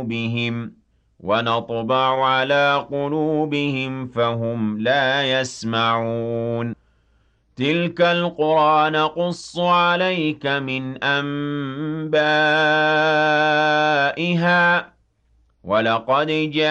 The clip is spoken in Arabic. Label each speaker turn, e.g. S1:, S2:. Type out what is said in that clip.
S1: قُلُوبِهِمْ وَنَطْبَعُ عَلَىٰ قُلُوبِهِمْ فَهُمْ لَا يَسْمَعُونَ تِلْكَ الْقُرَىٰ نَقُصُّ عَلَيْكَ مِنْ أَنبَائِهَا ۚ وَلَقَدْ